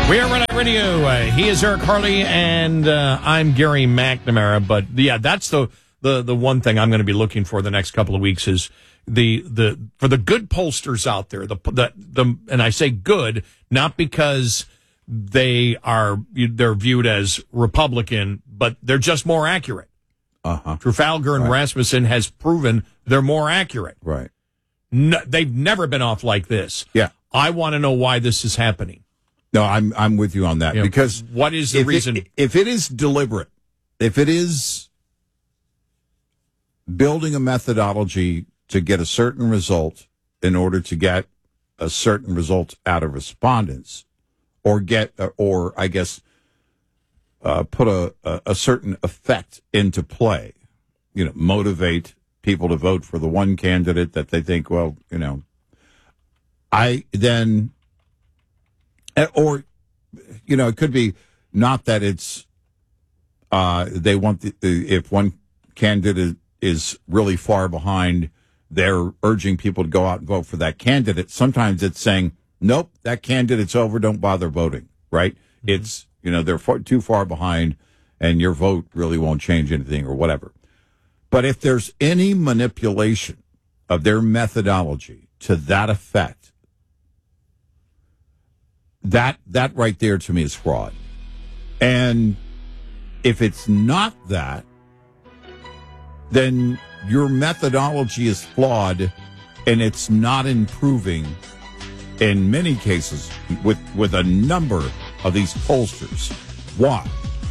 We are Red Eye Radio. He is Eric Harley, and I'm Gary McNamara. But yeah, that's the one thing I'm going to be looking for the next couple of weeks is for the good pollsters out there. And I say good not because they're viewed as Republican, but they're just more accurate. Trafalgar and Rasmussen has proven they're more accurate. Right. No, they've never been off like this. Yeah. I want to know why this is happening. No, I'm with you on that, because what is the reason? If it is deliberate, if it is building a methodology to get a certain result in order to get a certain result out of respondents, or put a certain effect into play, motivate people to vote for the one candidate that they think, or it could be not that it's they want if one candidate is really far behind, they're urging people to go out and vote for that candidate. Sometimes it's saying, nope, that candidate's over, don't bother voting, right? Mm-hmm. It's, they're too far behind and your vote really won't change anything or whatever. But if there's any manipulation of their methodology to that effect, that right there to me is fraud. And if it's not that, then your methodology is flawed and it's not improving in many cases with a number of these pollsters. Why?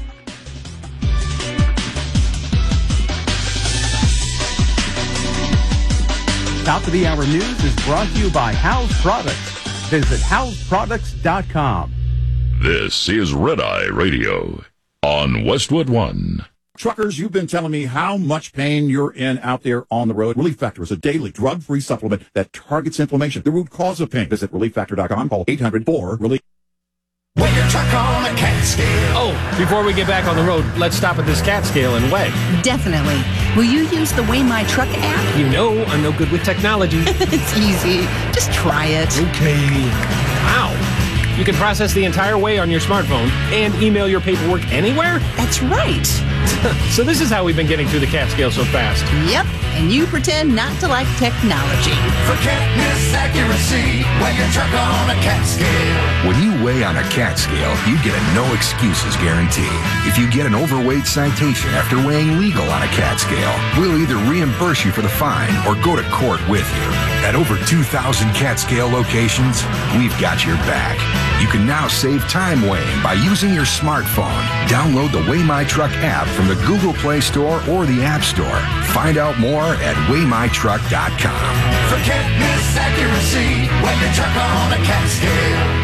Top of the Hour News is brought to you by House Products. Visit houseproducts.com. This is Red Eye Radio on Westwood One. Truckers, you've been telling me how much pain you're in out there on the road. Relief Factor is a daily drug-free supplement that targets inflammation, the root cause of pain. Visit relieffactor.com. Call 800-4-RELIEF. Weigh your truck on a cat scale. Oh, before we get back on the road, let's stop at this cat scale and weigh. Definitely. Will you use the Weigh My Truck app? You know I'm no good with technology. It's easy. Just try it. Okay. Wow. You can process the entire weigh on your smartphone and email your paperwork anywhere? That's right. So this is how we've been getting through the cat scale so fast. Yep. And you pretend not to like technology. Forget accuracy. Weigh your truck on a cat scale. When you weigh on a cat scale, you get a no excuses guarantee. If you get an overweight citation after weighing legal on a cat scale, we'll either reimburse you for the fine or go to court with you. At over 2,000 cat scale locations, we've got your back. You can now save time weighing by using your smartphone. Download the Weigh My Truck app from the Google Play Store or the App Store. Find out more at weighmytruck.com. Forget accuracy. Weigh your truck on a cat scale.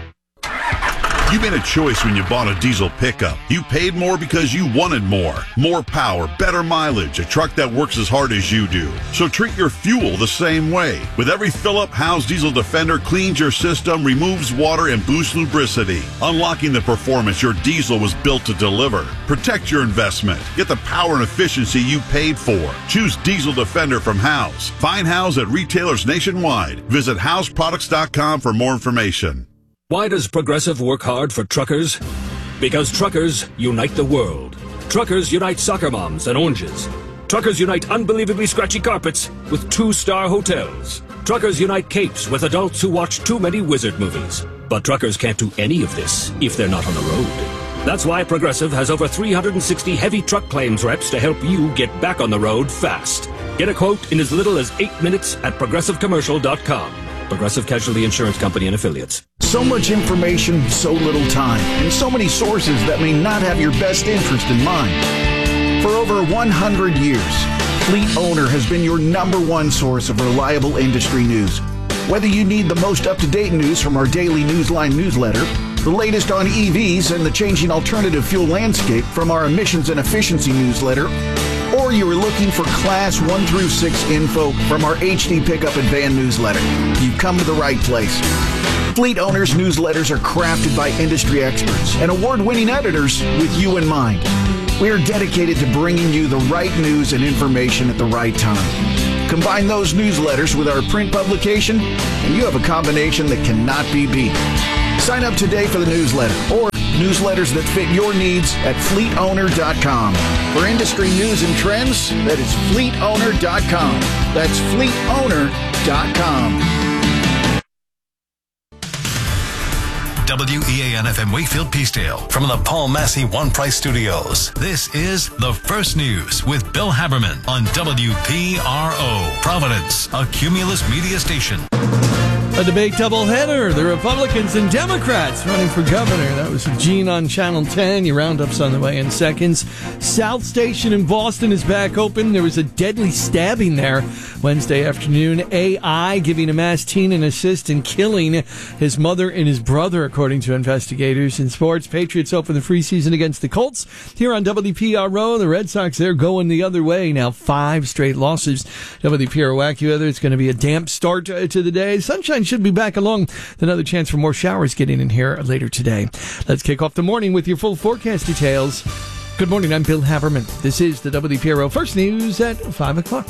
You made a choice when you bought a diesel pickup. You paid more because you wanted more. More power, better mileage, a truck that works as hard as you do. So treat your fuel the same way. With every fill-up, Howe's Diesel Defender cleans your system, removes water, and boosts lubricity, unlocking the performance your diesel was built to deliver. Protect your investment. Get the power and efficiency you paid for. Choose Diesel Defender from Howe's. Find Howe's at retailers nationwide. Visit houseproducts.com for more information. Why does Progressive work hard for truckers? Because truckers unite the world. Truckers unite soccer moms and oranges. Truckers unite unbelievably scratchy carpets with 2-star hotels. Truckers unite capes with adults who watch too many wizard movies. But truckers can't do any of this if they're not on the road. That's why Progressive has over 360 heavy truck claims reps to help you get back on the road fast. Get a quote in as little as 8 minutes at progressivecommercial.com. Progressive Casualty Insurance Company and Affiliates. So much information, so little time, and so many sources that may not have your best interest in mind. For over 100 years, Fleet Owner has been your #1 source of reliable industry news. Whether you need the most up-to-date news from our daily Newsline newsletter, the latest on EVs and the changing alternative fuel landscape from our emissions and efficiency newsletter, or you are looking for Class 1 through 6 info from our HD Pickup and Van newsletter, you've come to the right place. Fleet Owners newsletters are crafted by industry experts and award-winning editors with you in mind. We are dedicated to bringing you the right news and information at the right time. Combine those newsletters with our print publication, and you have a combination that cannot be beat. Sign up today for the newsletter or newsletters that fit your needs at fleetowner.com. For industry news and trends, that is fleetowner.com. That's fleetowner.com. WEAN-FM Wakefield Peacedale from the Paul Massey One Price Studios. This is The First News with Bill Haberman on WPRO, Providence, a Cumulus media station. A debate doubleheader. The Republicans and Democrats running for governor. That was Gene on Channel 10. Your roundup's on the way in seconds. South Station in Boston is back open. There was a deadly stabbing there Wednesday afternoon. AI giving a masked teen an assist in killing his mother and his brother, according to investigators. In sports, Patriots open the free season against the Colts. Here on WPRO, the Red Sox, they're going the other way. Now 5 straight losses. WPRO AccuWeather, it's going to be a damp start to the day. Sunshine should be back along with another chance for more showers getting in here later today. Let's kick off the morning with your full forecast details. Good morning, I'm Bill Haberman. This is the WPRO First News at 5 o'clock.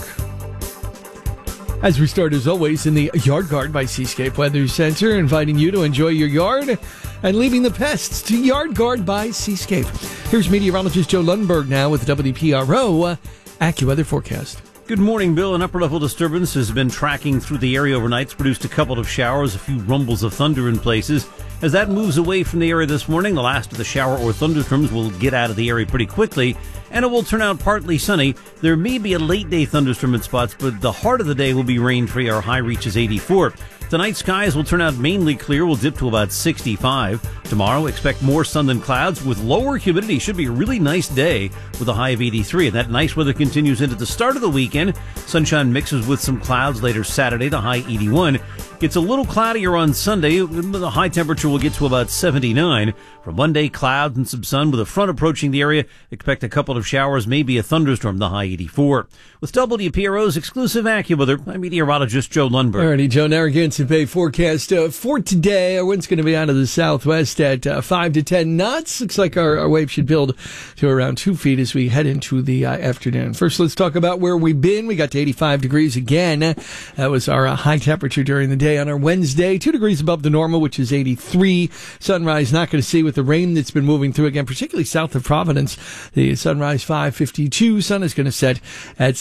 As we start, as always, in the Yard Guard by Seascape Weather Center, inviting you to enjoy your yard and leaving the pests to Yard Guard by Seascape. Here's meteorologist Joe Lundberg now with the WPRO AccuWeather forecast. Good morning, Bill. An upper-level disturbance has been tracking through the area overnight. It's produced a couple of showers, a few rumbles of thunder in places. As that moves away from the area this morning, the last of the shower or thunderstorms will get out of the area pretty quickly, and it will turn out partly sunny. There may be a late-day thunderstorm in spots, but the heart of the day will be rain-free. Our high reaches 84. Tonight, skies will turn out mainly clear. We'll dip to about 65. Tomorrow, expect more sun than clouds with lower humidity. Should be a really nice day with a high of 83. And that nice weather continues into the start of the weekend. Sunshine mixes with some clouds later Saturday, the high 81. Gets a little cloudier on Sunday. The high temperature will get to about 79. For Monday, clouds and some sun with a front approaching the area. Expect a couple of showers, maybe a thunderstorm, the high 84. With WPRO's exclusive AccuWeather, I'm meteorologist Joe Lundberg. Alrighty, Joe, Narragansett Bay forecast for today. Our wind's going to be out of the southwest at 5 to 10 knots. Looks like our wave should build to around 2 feet as we head into the afternoon. First, let's talk about where we've been. We got to 85 degrees again. That was our high temperature during the day on our Wednesday. 2 degrees above the normal, which is 83. Sunrise not going to see with the rain that's been moving through again, particularly south of Providence. The sunrise 5:52. Sun is going to set at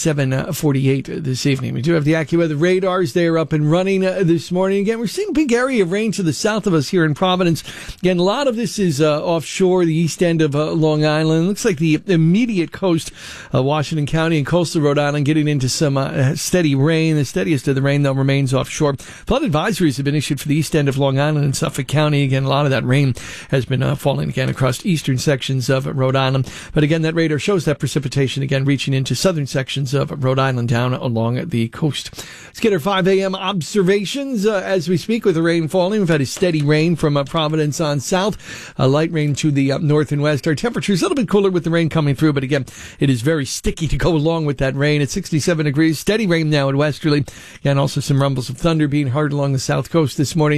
7:48 this evening. We do have the AccuWeather radars. They are up and running this morning. Again, we're seeing a big area of rain to the south of us here in Providence. Again, a lot of this is offshore, the east end of Long Island. Looks like the immediate coast of Washington County and coastal Rhode Island getting into some steady rain. The steadiest of the rain, though, remains offshore. Flood advisories have been issued for the east end of Long Island and Suffolk County. Again, a lot of that rain has been falling again across eastern sections of Rhode Island. But again, that radar shows that precipitation again reaching into southern sections of Rhode Island down along the coast. Let's get our 5 a.m. observations as we speak with the rain falling. We've had a steady rain from Providence on south, a light rain to the north and west. Our temperature is a little bit cooler with the rain coming through, but again, it is very sticky to go along with that rain. It's 67 degrees, steady rain now at Westerly. Again, also some rumbles of thunder being heard along the south coast this morning,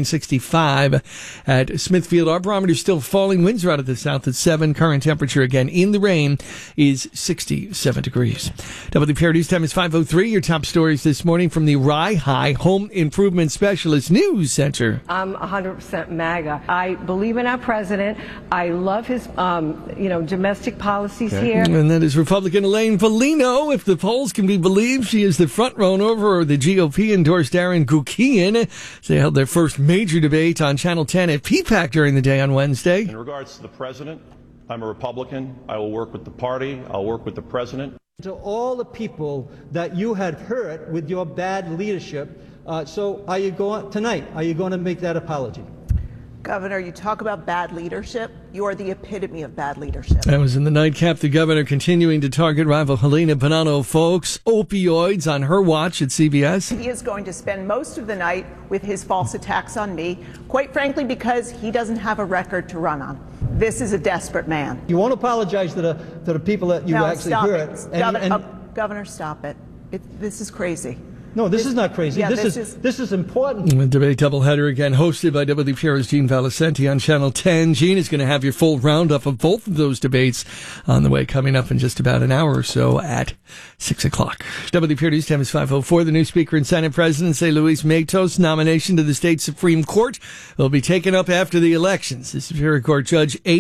65 at Smithfield. Our barometer still falling. Winds are out of the south at 7. Current temperature again in the rain is 67 degrees. WPR News Time is 5:03. Your top stories this morning from the Rye High Home Improvement Specialist News Center. I'm 100% MAGA. I believe in our president. I love his, domestic policies here. And that is Republican Elaine Foligno. If the polls can be believed, she is the front runner over the GOP endorsed Aaron Gukian. They held their first major debate on Channel 10 at PPAC during the day on Wednesday. In regards to the president, I'm a Republican. I will work with the party. I'll work with the president. To all the people that you had hurt with your bad leadership, so are you going to make that apology? Governor, you talk about bad leadership. You are the epitome of bad leadership. That was in the nightcap. The governor continuing to target rival Helena Bonanno Folks. Opioids on her watch at CBS. He is going to spend most of the night with his false attacks on me, quite frankly, because he doesn't have a record to run on. This is a desperate man. You won't apologize to the people that you actually hurt. Governor, stop it. This is crazy. No, this is not crazy. Yeah, this is important. The debate doubleheader again, hosted by WPR's Gene Valicenti on Channel 10. Gene is going to have your full roundup of both of those debates on the way, coming up in just about an hour or so at 6 o'clock. WPR News Time is 5:04. The new Speaker and Senate President, say Luis Matos' nomination to the state Supreme Court will be taken up after the elections. The Superior Court Judge